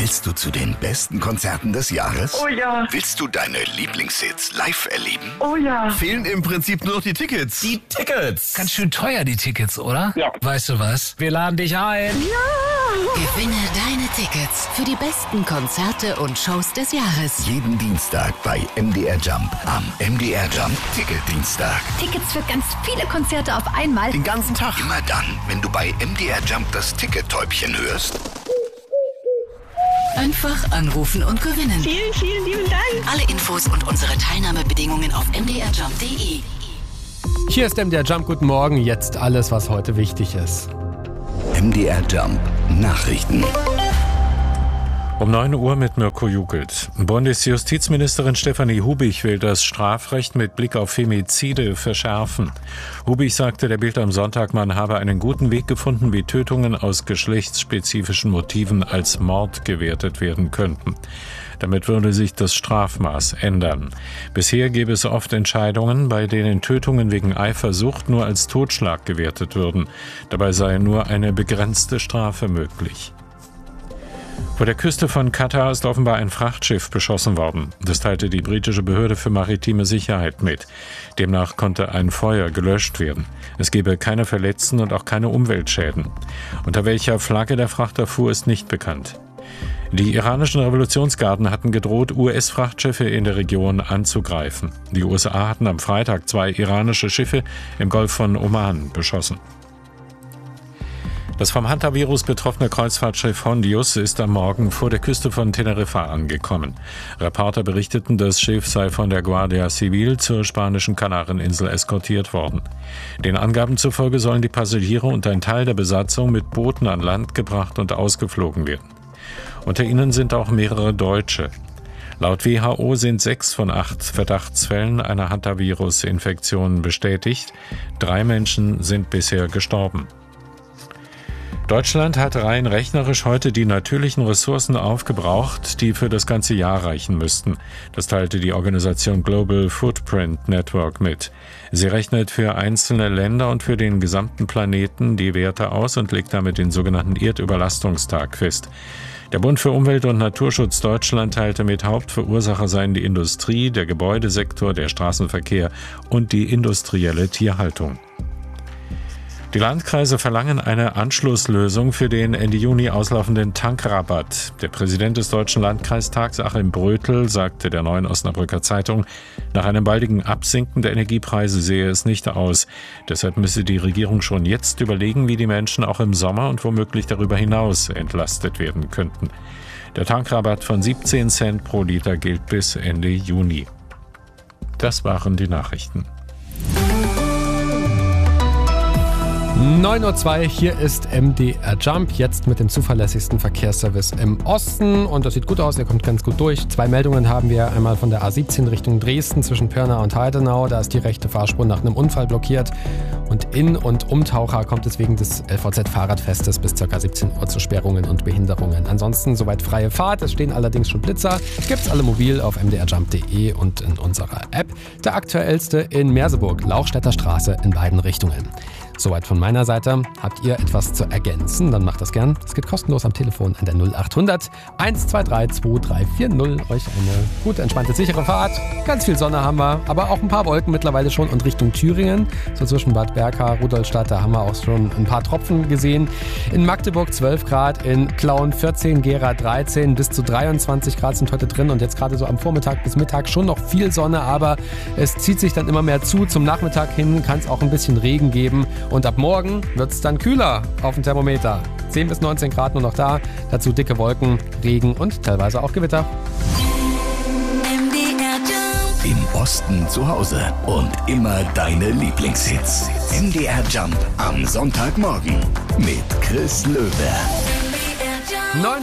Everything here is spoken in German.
Willst du zu den besten Konzerten des Jahres? Oh ja. Willst du deine Lieblingshits live erleben? Oh ja. Fehlen im Prinzip nur noch die Tickets. Die Tickets! Ganz schön teuer, die Tickets, oder? Ja. Weißt du was? Wir laden dich ein. Gewinne deine Tickets für die besten Konzerte und Shows des Jahres. Jeden Dienstag bei MDR Jump. Am MDR Jump Ticketdienstag. Tickets für ganz viele Konzerte auf einmal. Den ganzen Tag. Immer dann, wenn du bei MDR Jump das Tickettäubchen hörst. Einfach anrufen und gewinnen. Vielen, vielen lieben Dank. Alle Infos und unsere Teilnahmebedingungen auf mdrjump.de. Hier ist MDR Jump. Guten Morgen. Jetzt alles, was heute wichtig ist. MDR Jump Nachrichten. Um 9 Uhr mit Mirko Jukelt. Bundesjustizministerin Stefanie Hubich will das Strafrecht mit Blick auf Femizide verschärfen. Hubich sagte der Bild am Sonntag, man habe einen guten Weg gefunden, wie Tötungen aus geschlechtsspezifischen Motiven als Mord gewertet werden könnten. Damit würde sich das Strafmaß ändern. Bisher gäbe es oft Entscheidungen, bei denen Tötungen wegen Eifersucht nur als Totschlag gewertet würden. Dabei sei nur eine begrenzte Strafe möglich. Vor der Küste von Katar ist offenbar ein Frachtschiff beschossen worden. Das teilte die britische Behörde für maritime Sicherheit mit. Demnach konnte ein Feuer gelöscht werden. Es gebe keine Verletzten und auch keine Umweltschäden. Unter welcher Flagge der Frachter fuhr, ist nicht bekannt. Die iranischen Revolutionsgarden hatten gedroht, US-Frachtschiffe in der Region anzugreifen. Die USA hatten am Freitag 2 iranische Schiffe im Golf von Oman beschossen. Das vom Hantavirus betroffene Kreuzfahrtschiff Hondius ist am Morgen vor der Küste von Teneriffa angekommen. Reporter berichteten, das Schiff sei von der Guardia Civil zur spanischen Kanareninsel eskortiert worden. Den Angaben zufolge sollen die Passagiere und ein Teil der Besatzung mit Booten an Land gebracht und ausgeflogen werden. Unter ihnen sind auch mehrere Deutsche. Laut WHO sind 6 von 8 Verdachtsfällen einer Hantavirus-Infektion bestätigt. 3 Menschen sind bisher gestorben. Deutschland hat rein rechnerisch heute die natürlichen Ressourcen aufgebraucht, die für das ganze Jahr reichen müssten. Das teilte die Organisation Global Footprint Network mit. Sie rechnet für einzelne Länder und für den gesamten Planeten die Werte aus und legt damit den sogenannten Erdüberlastungstag fest. Der Bund für Umwelt und Naturschutz Deutschland teilte mit, Hauptverursacher seien die Industrie, der Gebäudesektor, der Straßenverkehr und die industrielle Tierhaltung. Die Landkreise verlangen eine Anschlusslösung für den Ende Juni auslaufenden Tankrabatt. Der Präsident des Deutschen Landkreistags, Achim Brötel, sagte der Neuen Osnabrücker Zeitung, nach einem baldigen Absinken der Energiepreise sehe es nicht aus. Deshalb müsse die Regierung schon jetzt überlegen, wie die Menschen auch im Sommer und womöglich darüber hinaus entlastet werden könnten. Der Tankrabatt von 17 Cent pro Liter gilt bis Ende Juni. Das waren die Nachrichten. 9:02 Uhr, hier ist MDR Jump, jetzt mit dem zuverlässigsten Verkehrsservice im Osten. Und das sieht gut aus, ihr kommt ganz gut durch. 2 Meldungen haben wir, einmal von der A17 Richtung Dresden zwischen Pirna und Heidenau. Da ist die rechte Fahrspur nach einem Unfall blockiert. Und in- und um Taucher kommt es wegen des LVZ-Fahrradfestes bis ca. 17 Uhr zu Sperrungen und Behinderungen. Ansonsten soweit freie Fahrt, es stehen allerdings schon Blitzer. Gibt's alle mobil auf mdrjump.de und in unserer App. Der aktuellste in Merseburg, Lauchstädter Straße in beiden Richtungen. Soweit von meiner Seite. Habt ihr etwas zu ergänzen, dann macht das gern. Es geht kostenlos am Telefon an der 0800 123 2340. Euch eine gute, entspannte, sichere Fahrt. Ganz viel Sonne haben wir, aber auch ein paar Wolken mittlerweile schon und Richtung Thüringen. So zwischen Bad Berka, Rudolstadt, da haben wir auch schon ein paar Tropfen gesehen. In Magdeburg 12 Grad, in Plauen 14, Gera 13, bis zu 23 Grad sind heute drin und jetzt gerade so am Vormittag bis Mittag schon noch viel Sonne, aber es zieht sich dann immer mehr zu. Zum Nachmittag hin kann es auch ein bisschen Regen geben. Und ab morgen wird es dann kühler auf dem Thermometer. 10 bis 19 Grad nur noch da. Dazu dicke Wolken, Regen und teilweise auch Gewitter. Im Osten zu Hause und immer deine Lieblingshits. MDR Jump am Sonntagmorgen mit Chris Löwe.